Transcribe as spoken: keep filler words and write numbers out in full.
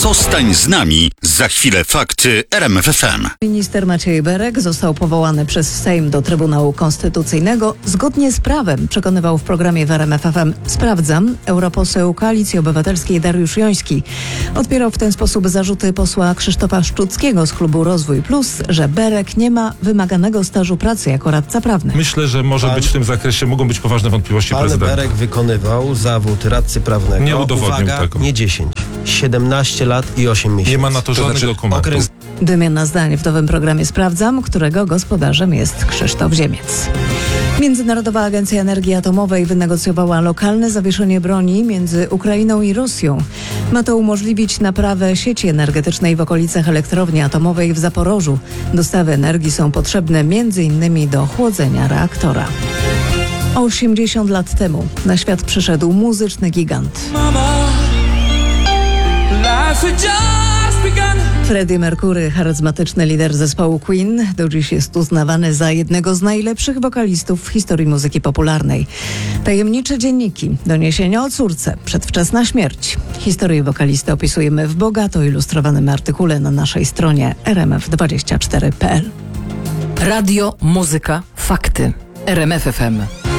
Zostań z nami. Za chwilę fakty R M F F M. Minister Maciej Berek został powołany przez Sejm do Trybunału Konstytucyjnego zgodnie z prawem, przekonywał w programie w R M F F M Sprawdzam europoseł Koalicji Obywatelskiej Dariusz Joński. Odpierał w ten sposób zarzuty posła Krzysztofa Szczuckiego z klubu Rozwój Plus, że Berek nie ma wymaganego stażu pracy jako radca prawny. Myślę, że może Pan, być w tym zakresie, mogą być poważne wątpliwości Pan prezydenta. Berek wykonywał zawód radcy prawnego. Nie udowodnił Uwaga, tego. Nie dziesięć, siedemnaście lat i osiem miesięcy. Nie ma na to żadnych znaczy, dokumentów. Okres... Wymiana zdań w nowym programie Sprawdzam, którego gospodarzem jest Krzysztof Ziemiec. Międzynarodowa Agencja Energii Atomowej wynegocjowała lokalne zawieszenie broni między Ukrainą i Rosją. Ma to umożliwić naprawę sieci energetycznej w okolicach elektrowni atomowej w Zaporożu. Dostawy energii są potrzebne między innymi do chłodzenia reaktora. osiemdziesiąt lat temu na świat przyszedł muzyczny gigant. Freddie Mercury, charyzmatyczny lider zespołu Queen, do dziś jest uznawany za jednego z najlepszych wokalistów w historii muzyki popularnej. Tajemnicze dzienniki, doniesienia o córce, przedwczesna śmierć. Historię wokalisty opisujemy w bogato ilustrowanym artykule na naszej stronie r m f dwadzieścia cztery kropka p l. Radio, muzyka, fakty. R M F F M.